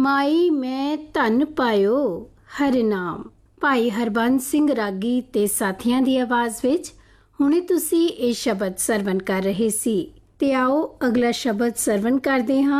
ਮਾਈ ਮੈਂ ਧਨ ਪਾਇਓ ਹਰਿ ਨਾਮ। ਭਾਈ ਹਰਬੰਸ ਸਿੰਘ ਰਾਗੀ ਤੇ ਸਾਥੀਆਂ ਦੀ ਆਵਾਜ਼ ਵਿੱਚ ਹੁਣੇ ਤੁਸੀਂ ਇਹ ਸ਼ਬਦ ਸਰਵਣ ਕਰ ਰਹੇ ਸੀ। ਤੇ ਆਓ ਅਗਲਾ ਸ਼ਬਦ ਸਰਵਣ ਕਰਦੇ ਹਾਂ।